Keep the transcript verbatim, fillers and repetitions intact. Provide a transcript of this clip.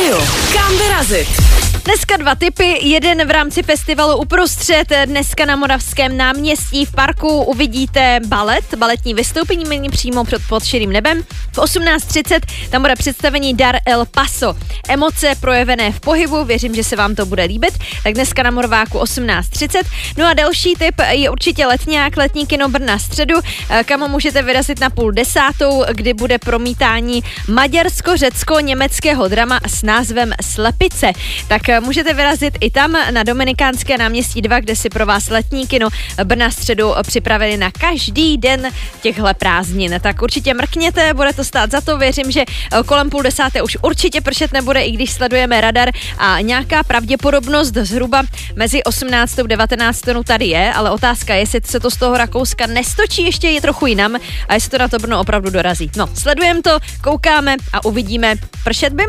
rádiu. Kam vyrazit? Dneska dva tipy, jeden v rámci festivalu Uprostřed. Dneska na Moravském náměstí v parku uvidíte balet, baletní vystoupení mění přímo před pod širým nebem. V osmnáct třicet tam bude představení Dar El Paso. Emoce projevené v pohybu, věřím, že se vám to bude líbit. Tak dneska na Morváku osmnáct třicet. No a další tip je určitě letňák, letní kino Brna středu, kam můžete vyrazit na půl desátou, kdy bude promítání maďarsko-řecko-německého drama s názvem Slepice. Tak můžete vyrazit i tam na Dominikánské náměstí dva, kde si pro vás letní kino Brna středu připravili na každý den těchhle prázdnin. Tak určitě mrkněte, bude to stát za to. Věřím, že kolem půl desáté už určitě pršet nebude, i když sledujeme radar a nějaká pravděpodobnost zhruba mezi osmnáctou a devatenáctou tady je, ale otázka je, jestli se to z toho Rakouska nestočí ještě je trochu jinam a jestli to na to Brno opravdu dorazí. No, sledujeme to, koukáme a uvidíme, pršet by